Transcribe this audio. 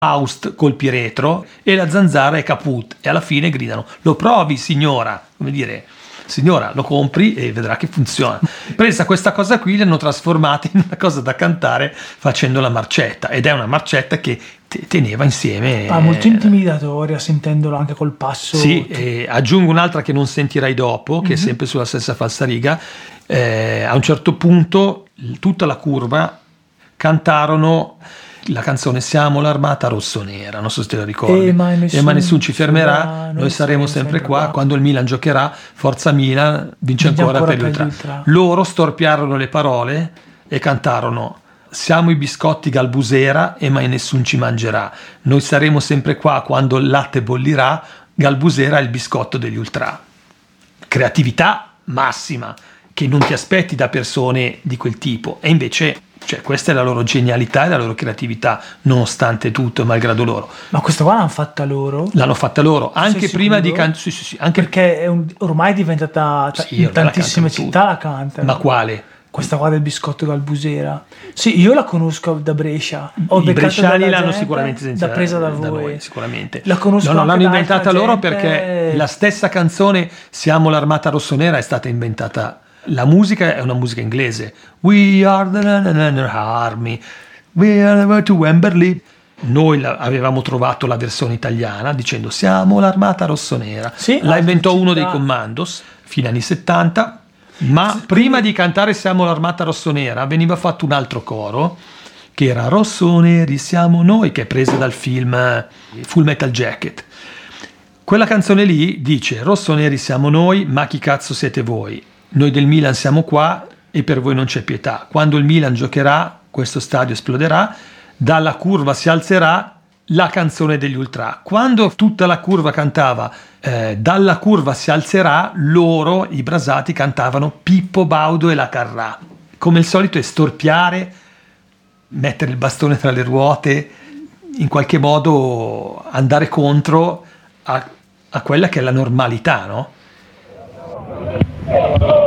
Faust colpi retro e la zanzara è caput, e alla fine gridano: lo provi signora, come dire, signora, lo compri e vedrà che funziona. Presa questa cosa qui, l'hanno trasformata in una cosa da cantare facendo la marcetta, ed è una marcetta che teneva insieme. Molto intimidatoria, sentendolo anche col passo. Sì, e aggiungo un'altra che non sentirai dopo, che è sempre sulla stessa falsariga. A un certo punto tutta la curva cantarono la canzone Siamo l'armata rossonera, non so se te la ricordi, ma nessuno ci fermerà, noi saremo sempre qua, quando il Milan giocherà, forza Milan, vince ancora per l'Ultra. Loro storpiarono le parole e cantarono: siamo i biscotti Galbusera e mai nessuno ci mangerà, noi saremo sempre qua quando il latte bollirà, Galbusera è il biscotto degli Ultra. Creatività massima che non ti aspetti da persone di quel tipo, e invece, cioè, questa è la loro genialità e la loro creatività, nonostante tutto, malgrado loro. Ma questa qua l'hanno fatta loro? L'hanno fatta loro, anche prima di cantare. Sì, anche perché ormai è diventata, cioè, in tantissime città la cantano. Ma quale? Questa qua del biscotto Galbusera. Sì, io la conosco da Brescia. I bresciani l'hanno sicuramente sentita, presa da voi. Noi, sicuramente. La conosco. No, l'hanno inventata loro, perché la stessa canzone Siamo l'armata rossonera è stata inventata. La musica è una musica inglese. We are the army. We are to Wembley. Noi avevamo trovato la versione italiana dicendo Siamo l'armata rossonera. Sì, la inventò uno dei Commandos, fine anni 70. Ma prima di cantare Siamo l'armata rossonera veniva fatto un altro coro che era Rossoneri siamo noi, che è presa dal film Full Metal Jacket. Quella canzone lì dice: rossoneri siamo noi, ma chi cazzo siete voi? Noi del Milan siamo qua e per voi non c'è pietà. Quando il Milan giocherà, questo stadio esploderà, dalla curva si alzerà la canzone degli Ultra. Quando tutta la curva cantava dalla curva si alzerà, loro, i brasati, cantavano Pippo Baudo e la Carrà. Come il solito è storpiare, mettere il bastone tra le ruote, in qualche modo andare contro a quella che è la normalità, no?